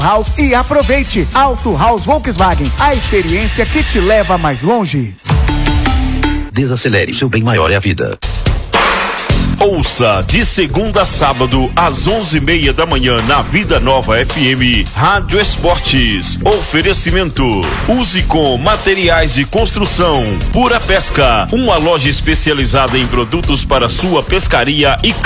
House e aproveite. Auto House Volkswagen, a experiência que te leva mais longe. Desacelere, seu bem maior é a vida. Ouça de segunda a sábado às 11:30 da manhã na Vida Nova FM Rádio Esportes. Oferecimento: use com materiais de construção. Pura Pesca, uma loja especializada em produtos para sua pescaria e